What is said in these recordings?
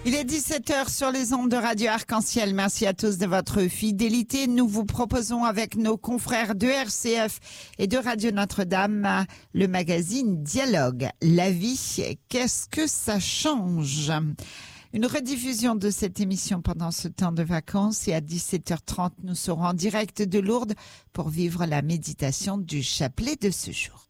Il est 17h sur les ondes de Radio Arc-en-Ciel. Merci à tous de votre fidélité. Nous vous proposons avec nos confrères de RCF et de Radio Notre-Dame le magazine Dialogue. La vie, qu'est-ce que ça change ? Une rediffusion de cette émission pendant ce temps de vacances et à 17h30, nous serons en direct de Lourdes pour vivre la méditation du chapelet de ce jour.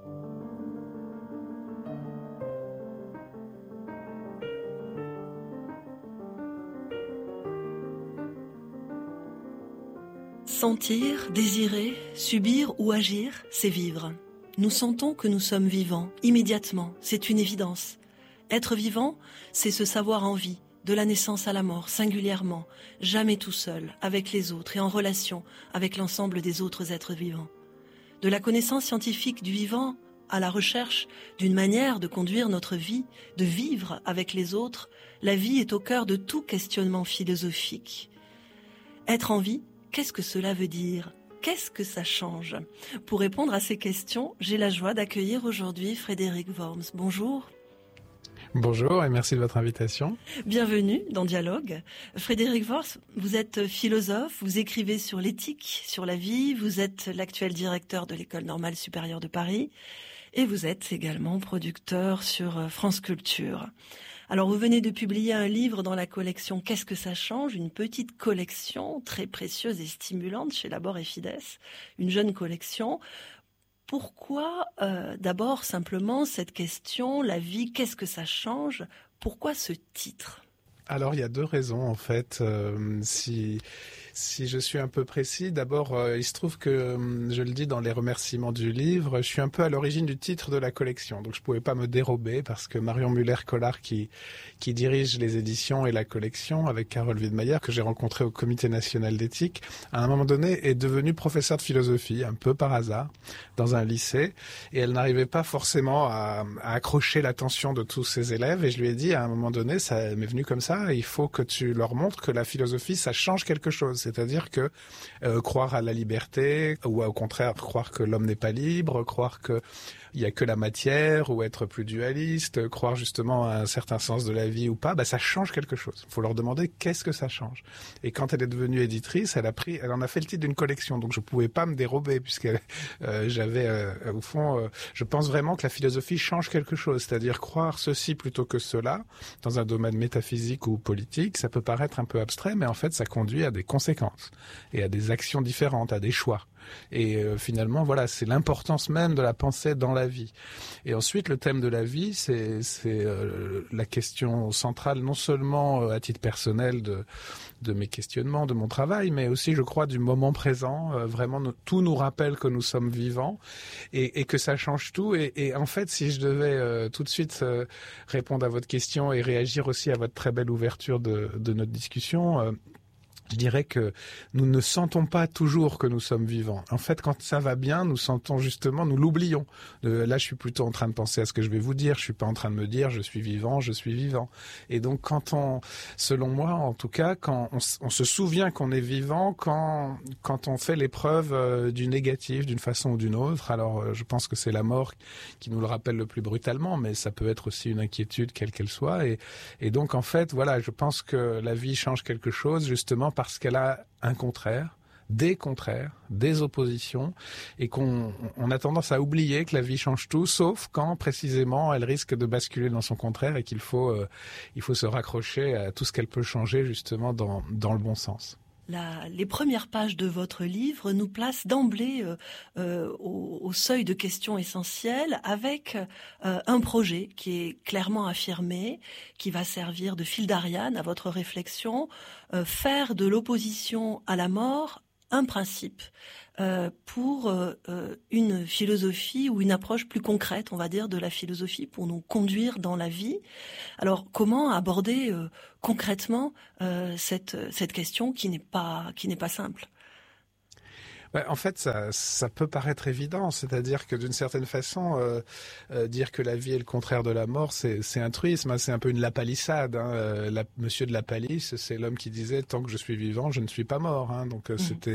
Sentir, désirer, subir ou agir, c'est vivre. Nous sentons que nous sommes vivants, immédiatement, c'est une évidence. Être vivant, c'est se savoir en vie, de la naissance à la mort, singulièrement, jamais tout seul, avec les autres et en relation avec l'ensemble des autres êtres vivants. De la connaissance scientifique du vivant à la recherche d'une manière de conduire notre vie, de vivre avec les autres, la vie est au cœur de tout questionnement philosophique. Être en vie, qu'est-ce que cela veut dire ? Qu'est-ce que ça change ? Pour répondre à ces questions, j'ai la joie d'accueillir aujourd'hui Frédéric Worms. Bonjour. Bonjour et merci de votre invitation. Bienvenue dans Dialogue. Frédéric Worms, vous êtes philosophe, vous écrivez sur l'éthique, sur la vie, vous êtes l'actuel directeur de l'École normale supérieure de Paris et vous êtes également producteur sur France Culture. Alors, vous venez de publier un livre dans la collection Qu'est-ce que ça change ? Une petite collection très précieuse et stimulante chez Labor et Fides, une jeune collection. Pourquoi, d'abord, simplement, cette question, la vie, qu'est-ce que ça change ? Pourquoi ce titre ? Alors, il y a deux raisons, en fait. Si je suis un peu précis, d'abord, il se trouve que, je le dis dans les remerciements du livre, je suis un peu à l'origine du titre de la collection. Donc, je pouvais pas me dérober parce que Marion Muller-Collard, qui dirige les éditions et la collection avec Carole Wiedemeyer, que j'ai rencontré au Comité national d'éthique, à un moment donné, est devenue professeure de philosophie, un peu par hasard, dans un lycée. Et elle n'arrivait pas forcément à accrocher l'attention de tous ses élèves. Et je lui ai dit, à un moment donné, ça m'est venu comme ça, il faut que tu leur montres que la philosophie, ça change quelque chose. C'est-à-dire que croire à la liberté, ou au contraire croire que l'homme n'est pas libre, croire que il y a que la matière, ou être plus dualiste, croire justement à un certain sens de la vie ou pas, ça change quelque chose. Il faut leur demander qu'est-ce que ça change. Et quand elle est devenue éditrice, elle en a fait le titre d'une collection, donc je pouvais pas me dérober puisque j'avais au fond, je pense vraiment que la philosophie change quelque chose, c'est-à-dire croire ceci plutôt que cela dans un domaine métaphysique ou politique. Ça peut paraître un peu abstrait, mais en fait, ça conduit à des conséquences et à des actions différentes, à des choix. Et finalement, voilà, c'est l'importance même de la pensée dans la vie. Et ensuite, le thème de la vie, c'est la question centrale, non seulement à titre personnel de mes questionnements, de mon travail, mais aussi, je crois, du moment présent. Vraiment, tout nous rappelle que nous sommes vivants et que ça change tout. Et en fait, si je devais tout de suite répondre à votre question et réagir aussi à votre très belle ouverture de notre discussion, je dirais que nous ne sentons pas toujours que nous sommes vivants. En fait, quand ça va bien, nous sentons justement, nous l'oublions. Là, je suis plutôt en train de penser à ce que je vais vous dire. Je suis pas en train de me dire, je suis vivant, je suis vivant. Et donc, selon moi, en tout cas, quand on se souvient qu'on est vivant, quand on fait l'épreuve du négatif, d'une façon ou d'une autre. Alors, je pense que c'est la mort qui nous le rappelle le plus brutalement, mais ça peut être aussi une inquiétude, quelle qu'elle soit. Et donc, en fait, voilà, je pense que la vie change quelque chose, justement, parce qu'elle a un contraire, des oppositions, et qu'on a tendance à oublier que la vie change tout, sauf quand précisément elle risque de basculer dans son contraire et qu'il faut se raccrocher à tout ce qu'elle peut changer justement dans le bon sens. Les premières pages de votre livre nous placent d'emblée au seuil de questions essentielles avec un projet qui est clairement affirmé, qui va servir de fil d'Ariane à votre réflexion, faire de l'opposition à la mort un principe pour une philosophie ou une approche plus concrète, on va dire, de la philosophie pour nous conduire dans la vie. Alors, comment aborder concrètement cette question qui n'est pas simple ? En fait, ça peut paraître évident, c'est-à-dire que d'une certaine façon, dire que la vie est le contraire de la mort, c'est un truisme, hein, c'est un peu une lapalissade. Hein. Monsieur de la Palisse, c'est l'homme qui disait tant que je suis vivant, je ne suis pas mort. Hein. Donc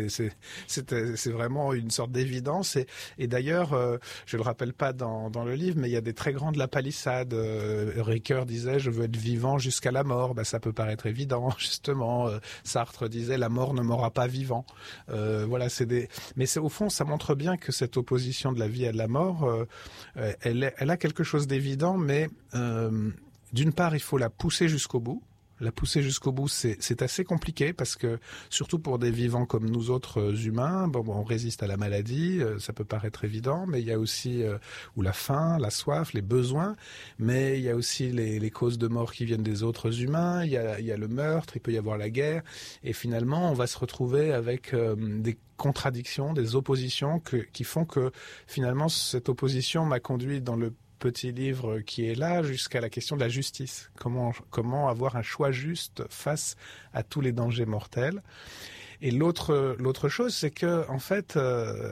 c'est vraiment une sorte d'évidence. Et d'ailleurs, je le rappelle pas dans le livre, mais il y a des très grandes lapalissades. Ricoeur disait je veux être vivant jusqu'à la mort. Ça peut paraître évident, justement. Sartre disait la mort ne m'aura pas vivant. Voilà, mais au fond, ça montre bien que cette opposition de la vie à de la mort, elle a quelque chose d'évident, mais d'une part, il faut la pousser jusqu'au bout. La pousser jusqu'au bout, c'est assez compliqué parce que, surtout pour des vivants comme nous autres humains, on résiste à la maladie, ça peut paraître évident, mais il y a aussi ou la faim, la soif, les besoins, mais il y a aussi les causes de mort qui viennent des autres humains, il y a le meurtre, il peut y avoir la guerre, et finalement, on va se retrouver avec des contradictions, des oppositions qui font que, finalement, cette opposition m'a conduit dans le petit livre qui est là jusqu'à la question de la justice. Comment avoir un choix juste face à tous les dangers mortels. Et l'autre chose, c'est que en fait,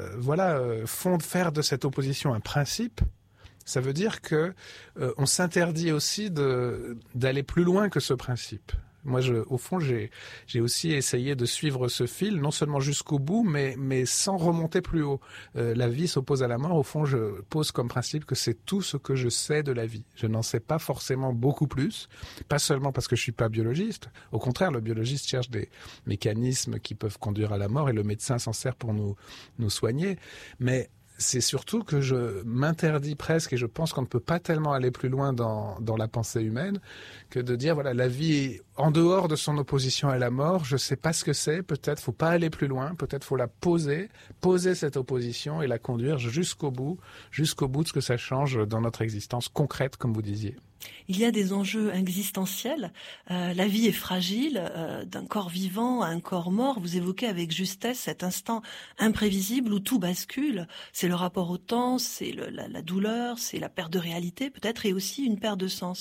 faire de cette opposition un principe, ça veut dire que on s'interdit aussi d'aller plus loin que ce principe. Moi, au fond, j'ai aussi essayé de suivre ce fil, non seulement jusqu'au bout, mais sans remonter plus haut. La vie s'oppose à la mort. Au fond, je pose comme principe que c'est tout ce que je sais de la vie. Je n'en sais pas forcément beaucoup plus, pas seulement parce que je suis pas biologiste. Au contraire, le biologiste cherche des mécanismes qui peuvent conduire à la mort et le médecin s'en sert pour nous soigner. Mais c'est surtout que je m'interdis presque, et je pense qu'on ne peut pas tellement aller plus loin dans la pensée humaine, que de dire, voilà, la vie, en dehors de son opposition à la mort, je sais pas ce que c'est, peut-être faut pas aller plus loin, peut-être faut la poser cette opposition et la conduire jusqu'au bout de ce que ça change dans notre existence concrète, comme vous disiez. Il y a des enjeux existentiels. La vie est fragile, d'un corps vivant à un corps mort. Vous évoquez avec justesse cet instant imprévisible où tout bascule. C'est le rapport au temps, c'est la douleur, c'est la perte de réalité peut-être, et aussi une perte de sens.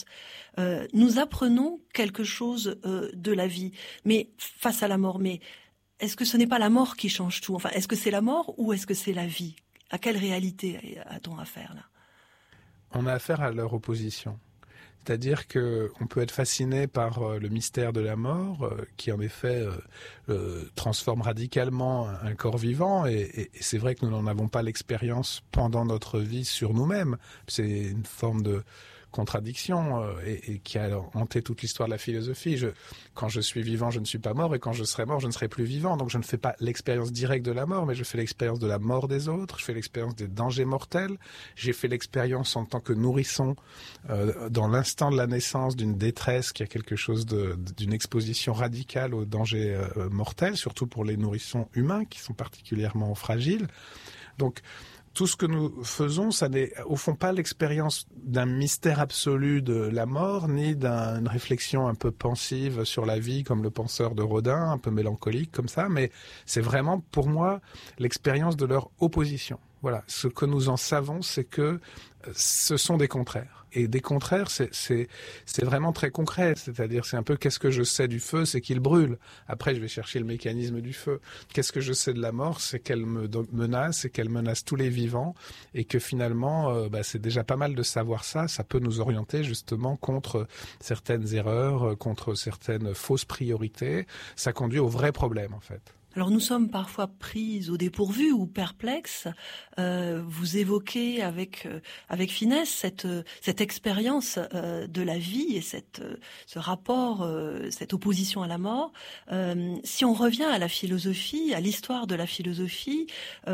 Nous apprenons quelque chose de la vie, mais face à la mort. Mais est-ce que ce n'est pas la mort qui change tout ? Enfin, est-ce que c'est la mort ou est-ce que c'est la vie ? À quelle réalité a-t-on affaire là ? On a affaire à leur opposition. C'est-à-dire qu'on peut être fasciné par le mystère de la mort, qui en effet transforme radicalement un corps vivant, et c'est vrai que nous n'en avons pas l'expérience pendant notre vie sur nous-mêmes. C'est une forme de contradiction et qui a hanté toute l'histoire de la philosophie. Quand je suis vivant, je ne suis pas mort, et quand je serai mort, je ne serai plus vivant. Donc je ne fais pas l'expérience directe de la mort, mais je fais l'expérience de la mort des autres, je fais l'expérience des dangers mortels, j'ai fait l'expérience en tant que nourrisson dans l'instant de la naissance d'une détresse qui a quelque chose d'une exposition radicale aux dangers mortels, surtout pour les nourrissons humains qui sont particulièrement fragiles. Donc tout ce que nous faisons, ça n'est au fond pas l'expérience d'un mystère absolu de la mort, ni d'une réflexion un peu pensive sur la vie, comme le penseur de Rodin, un peu mélancolique comme ça, mais c'est vraiment, pour moi, l'expérience de leur opposition. Voilà, ce que nous en savons, c'est que ce sont des contraires. Et des contraires, c'est vraiment très concret. C'est-à-dire, c'est un peu qu'est-ce que je sais du feu, c'est qu'il brûle. Après, je vais chercher le mécanisme du feu. Qu'est-ce que je sais de la mort, c'est qu'elle me menace et qu'elle menace tous les vivants. Et que finalement, c'est déjà pas mal de savoir ça. Ça peut nous orienter justement contre certaines erreurs, contre certaines fausses priorités. Ça conduit au vrai problème, en fait. Alors nous sommes parfois pris au dépourvu ou perplexes. Vous évoquez avec finesse cette expérience de la vie et ce rapport, cette opposition à la mort. Si on revient à la philosophie, à l'histoire de la philosophie,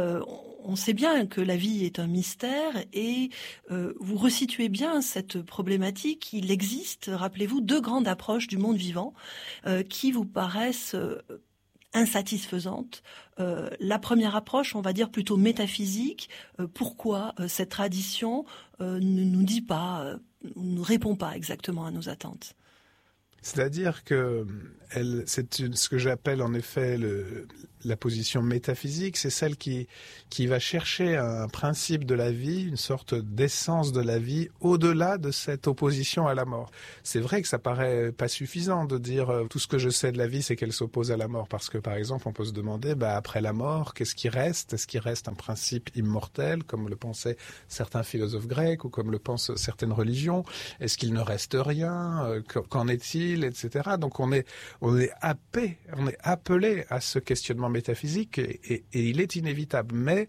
on sait bien que la vie est un mystère et vous resituez bien cette problématique. Il existe, rappelez-vous, deux grandes approches du monde vivant qui vous paraissent insatisfaisante. La première approche, on va dire plutôt métaphysique. Pourquoi cette tradition ne nous dit pas, ne répond pas exactement à nos attentes ? C'est-à-dire que ce que j'appelle en effet la position métaphysique, c'est celle qui va chercher un principe de la vie, une sorte d'essence de la vie, au-delà de cette opposition à la mort. C'est vrai que ça paraît pas suffisant de dire tout ce que je sais de la vie, c'est qu'elle s'oppose à la mort, parce que par exemple, on peut se demander, après la mort, qu'est-ce qui reste ? Est-ce qu'il reste un principe immortel, comme le pensaient certains philosophes grecs ou comme le pensent certaines religions ? Est-ce qu'il ne reste rien ? Qu'en est-il, etc. Donc on est appelé à ce questionnement métaphysique et il est inévitable. Mais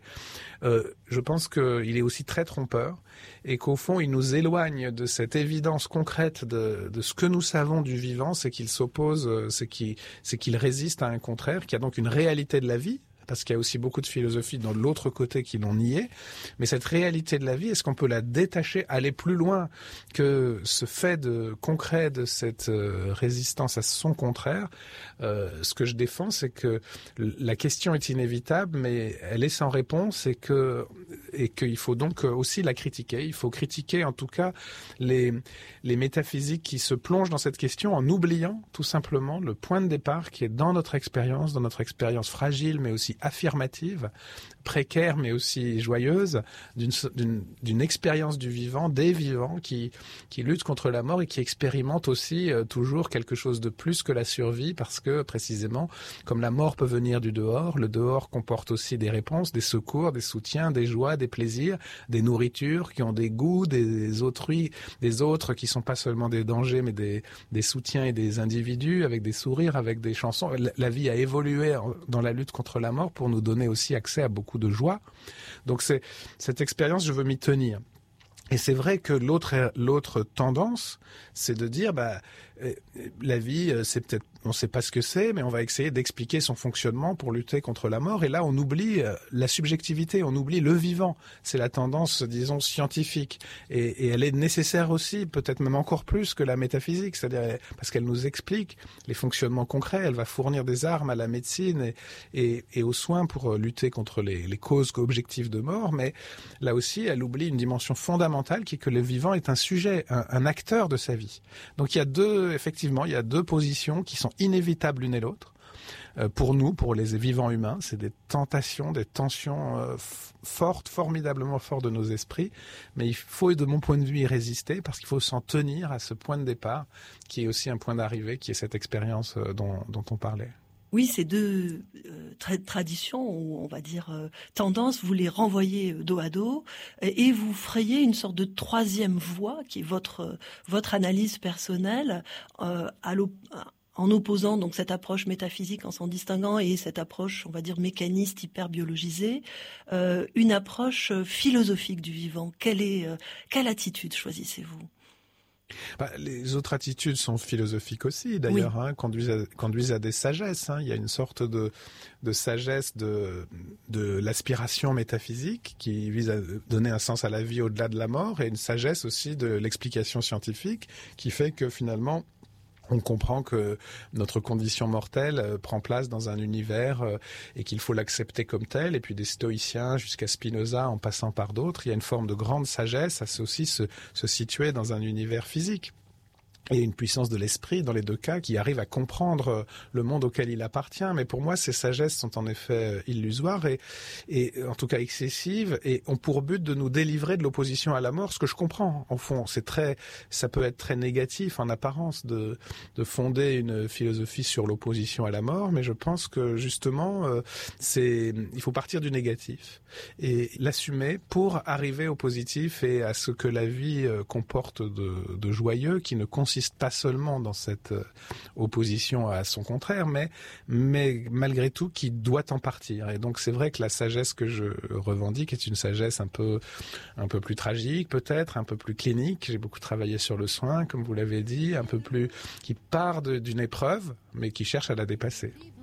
je pense qu'il est aussi très trompeur et qu'au fond, il nous éloigne de cette évidence concrète de ce que nous savons du vivant, c'est qu'il s'oppose, c'est qu'il résiste à un contraire, qu'il y a donc une réalité de la vie, parce qu'il y a aussi beaucoup de philosophie dans l'autre côté qui l'ont nié. Mais cette réalité de la vie, est-ce qu'on peut la détacher, aller plus loin que ce fait concret de cette résistance à son contraire ? Ce que je défends, c'est que la question est inévitable, mais elle est sans réponse et qu'il faut donc aussi la critiquer. Il faut critiquer en tout cas les métaphysiques qui se plongent dans cette question en oubliant tout simplement le point de départ qui est dans notre expérience fragile, mais aussi affirmative, précaire mais aussi joyeuse, d'une expérience du vivant, des vivants qui luttent contre la mort et qui expérimentent aussi toujours quelque chose de plus que la survie, parce que précisément, comme la mort peut venir du dehors, le dehors comporte aussi des réponses, des secours, des soutiens, des joies, des plaisirs, des nourritures qui ont des goûts, des autres qui sont pas seulement des dangers mais des soutiens et des individus avec des sourires, avec des chansons. La vie a évolué dans la lutte contre la mort pour nous donner aussi accès à beaucoup de joie. Donc cette expérience, je veux m'y tenir. Et c'est vrai que l'autre tendance, c'est de dire la vie, c'est peut-être, on ne sait pas ce que c'est, mais on va essayer d'expliquer son fonctionnement pour lutter contre la mort. Et là, on oublie la subjectivité, on oublie le vivant. C'est la tendance, disons, scientifique. Et elle est nécessaire aussi, peut-être même encore plus que la métaphysique, c'est-à-dire parce qu'elle nous explique les fonctionnements concrets. Elle va fournir des armes à la médecine et aux soins pour lutter contre les causes objectives de mort. Mais là aussi, elle oublie une dimension fondamentale qui est que le vivant est un sujet, un acteur de sa vie. Donc il y a deux positions qui sont inévitables l'une et l'autre. Pour nous, pour les vivants humains, c'est des tentations, des tensions fortes, formidablement fortes de nos esprits. Mais il faut, de mon point de vue, y résister parce qu'il faut s'en tenir à ce point de départ qui est aussi un point d'arrivée, qui est cette expérience dont on parlait. Oui, ces deux traditions, ou on va dire tendances, vous les renvoyez dos à dos et vous frayez une sorte de troisième voie qui est votre analyse personnelle en opposant donc cette approche métaphysique, en s'en distinguant, et cette approche, on va dire, mécaniste, hyper biologisée, une approche philosophique du vivant. Quelle attitude choisissez-vous ? Les autres attitudes sont philosophiques aussi, d'ailleurs, oui. Conduisent à des sagesses. Il y a une sorte de sagesse de l'aspiration métaphysique qui vise à donner un sens à la vie au-delà de la mort, et une sagesse aussi de l'explication scientifique qui fait que finalement on comprend que notre condition mortelle prend place dans un univers et qu'il faut l'accepter comme tel. Et puis des stoïciens jusqu'à Spinoza, en passant par d'autres, il y a une forme de grande sagesse à aussi se situer dans un univers physique. Et une puissance de l'esprit, dans les deux cas, qui arrive à comprendre le monde auquel il appartient. Mais pour moi, ces sagesses sont en effet illusoires et en tout cas excessives, et ont pour but de nous délivrer de l'opposition à la mort, ce que je comprends. Au fond, ça peut être très négatif en apparence de fonder une philosophie sur l'opposition à la mort, mais je pense que justement, il faut partir du négatif et l'assumer pour arriver au positif et à ce que la vie comporte de joyeux, qui ne consiste pas seulement dans cette opposition à son contraire, mais malgré tout qui doit en partir. Et donc c'est vrai que la sagesse que je revendique est une sagesse un peu plus tragique, peut-être, un peu plus clinique. J'ai beaucoup travaillé sur le soin, comme vous l'avez dit, un peu plus qui part d'une épreuve, mais qui cherche à la dépasser.